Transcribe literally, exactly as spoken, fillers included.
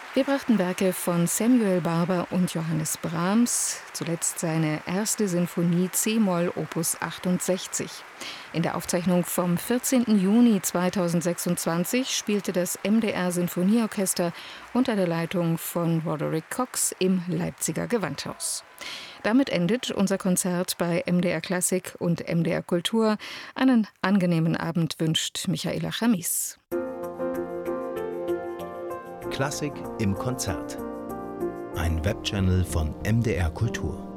Wir brachten Werke von Samuel Barber und Johannes Brahms, zuletzt seine erste Sinfonie C-Moll Opus achtundsechzig. In der Aufzeichnung vom vierzehnten Juni zweitausendsechsundzwanzig spielte das M D R Sinfonieorchester unter der Leitung von Roderick Cox im Leipziger Gewandhaus. Damit endet unser Konzert bei M D R Klassik und M D R Kultur. Einen angenehmen Abend wünscht Michaela Chamis. Klassik im Konzert. Ein Webchannel von M D R Kultur.